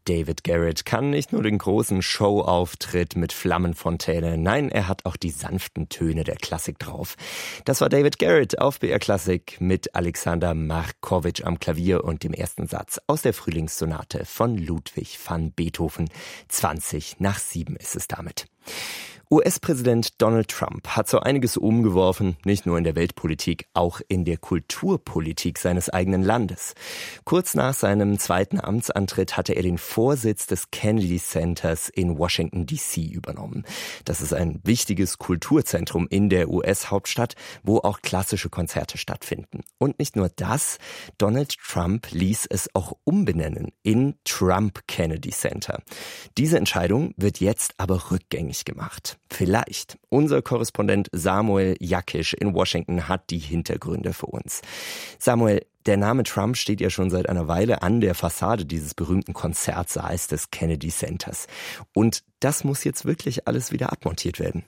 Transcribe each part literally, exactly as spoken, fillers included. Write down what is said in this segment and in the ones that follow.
David Garrett kann nicht nur den großen Showauftritt mit Flammenfontäne, nein, er hat auch die sanften Töne der Klassik drauf. Das war David Garrett auf B R Klassik mit Alexander Markowitsch am Klavier und dem ersten Satz aus der Frühlingssonate von Ludwig van Beethoven. zwanzig nach sieben ist es damit. U S-Präsident Donald Trump hat so einiges umgeworfen, nicht nur in der Weltpolitik, auch in der Kulturpolitik seines eigenen Landes. Kurz nach seinem zweiten Amtsantritt hatte er den Vorsitz des Kennedy Centers in Washington D C übernommen. Das ist ein wichtiges Kulturzentrum in der U S-Hauptstadt, wo auch klassische Konzerte stattfinden. Und nicht nur das, Donald Trump ließ es auch umbenennen in Trump Kennedy Center. Diese Entscheidung wird jetzt aber rückgängig gemacht. Vielleicht. Unser Korrespondent Samuel Jakisch in Washington hat die Hintergründe für uns. Samuel, der Name Trump steht ja schon seit einer Weile an der Fassade dieses berühmten Konzertsaals des Kennedy Centers. Und das muss jetzt wirklich alles wieder abmontiert werden.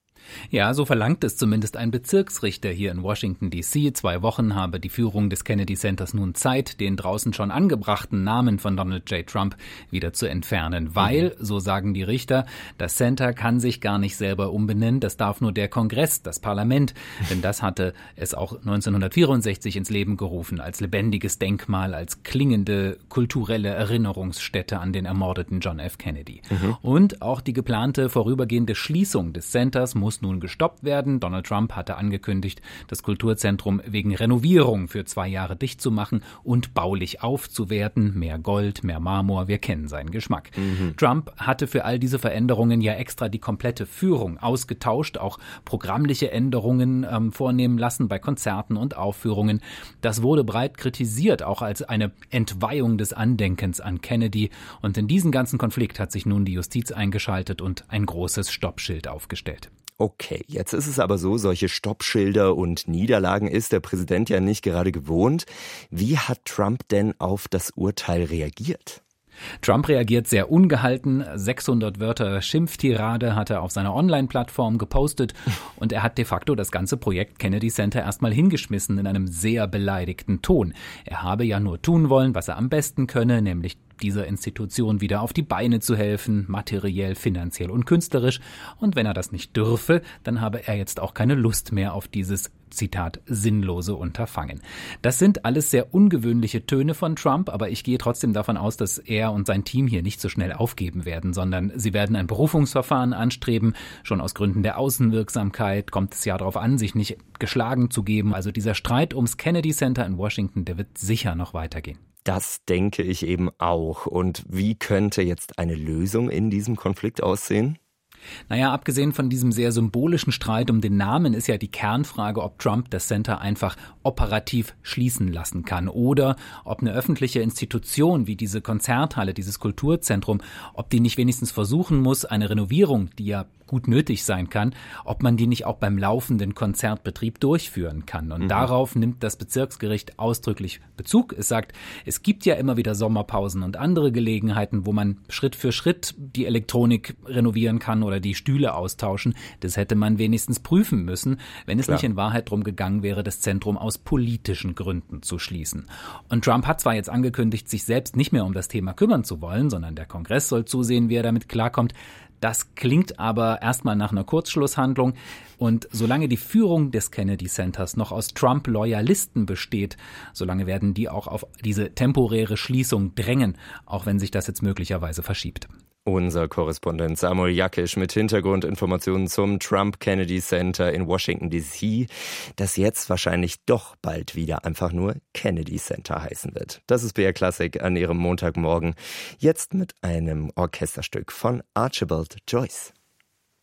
Ja, so verlangt es zumindest ein Bezirksrichter hier in Washington D C. Zwei Wochen habe die Führung des Kennedy Centers nun Zeit, den draußen schon angebrachten Namen von Donald J. Trump wieder zu entfernen. Weil, so sagen die Richter, das Center kann sich gar nicht selber umbenennen. Das darf nur der Kongress, das Parlament. Denn das hatte es auch neunzehnhundertvierundsechzig ins Leben gerufen, als lebendiges Denkmal, als klingende kulturelle Erinnerungsstätte an den ermordeten John F. Kennedy. Mhm. Und auch die geplante vorübergehende Schließung des Centers muss nun gestoppt werden. Donald Trump hatte angekündigt, das Kulturzentrum wegen Renovierung für zwei Jahre dicht zu machen und baulich aufzuwerten. Mehr Gold, mehr Marmor, wir kennen seinen Geschmack. Mhm. Trump hatte für all diese Veränderungen ja extra die komplette Führung ausgetauscht, auch programmliche Änderungen ähm, vornehmen lassen bei Konzerten und Aufführungen. Das wurde breit kritisiert, auch als eine Entweihung des Andenkens an Kennedy. Und in diesen ganzen Konflikt hat sich nun die Justiz eingeschaltet und ein großes Stoppschild aufgestellt. Okay, jetzt ist es aber so, solche Stoppschilder und Niederlagen ist der Präsident ja nicht gerade gewohnt. Wie hat Trump denn auf das Urteil reagiert? Trump reagiert sehr ungehalten. sechshundert Wörter Schimpftirade hat er auf seiner Online-Plattform gepostet und er hat de facto das ganze Projekt Kennedy Center erstmal hingeschmissen in einem sehr beleidigten Ton. Er habe ja nur tun wollen, was er am besten könne, nämlich dieser Institution wieder auf die Beine zu helfen, materiell, finanziell und künstlerisch. Und wenn er das nicht dürfe, dann habe er jetzt auch keine Lust mehr auf dieses, Zitat, sinnlose Unterfangen. Das sind alles sehr ungewöhnliche Töne von Trump, aber ich gehe trotzdem davon aus, dass er und sein Team hier nicht so schnell aufgeben werden, sondern sie werden ein Berufungsverfahren anstreben. Schon aus Gründen der Außenwirksamkeit kommt es ja darauf an, sich nicht geschlagen zu geben. Also dieser Streit ums Kennedy Center in Washington, der wird sicher noch weitergehen. Das denke ich eben auch. Und wie könnte jetzt eine Lösung in diesem Konflikt aussehen? Naja, abgesehen von diesem sehr symbolischen Streit um den Namen ist ja die Kernfrage, ob Trump das Center einfach operativ schließen lassen kann oder ob eine öffentliche Institution wie diese Konzerthalle, dieses Kulturzentrum, ob die nicht wenigstens versuchen muss, eine Renovierung, die ja gut nötig sein kann, ob man die nicht auch beim laufenden Konzertbetrieb durchführen kann. Und mhm. darauf nimmt das Bezirksgericht ausdrücklich Bezug. Es sagt, es gibt ja immer wieder Sommerpausen und andere Gelegenheiten, wo man Schritt für Schritt die Elektronik renovieren kann oder die Stühle austauschen. Das hätte man wenigstens prüfen müssen, wenn es Klar. nicht in Wahrheit darum gegangen wäre, das Zentrum aus politischen Gründen zu schließen. Und Trump hat zwar jetzt angekündigt, sich selbst nicht mehr um das Thema kümmern zu wollen, sondern der Kongress soll zusehen, wie er damit klarkommt. Das klingt aber erstmal nach einer Kurzschlusshandlung. Und solange die Führung des Kennedy Centers noch aus Trump-Loyalisten besteht, solange werden die auch auf diese temporäre Schließung drängen, auch wenn sich das jetzt möglicherweise verschiebt. Unser Korrespondent Samuel Jakisch mit Hintergrundinformationen zum Trump Kennedy Center in Washington D C, das jetzt wahrscheinlich doch bald wieder einfach nur Kennedy Center heißen wird. Das ist B R Klassik an ihrem Montagmorgen, jetzt mit einem Orchesterstück von Archibald Joyce.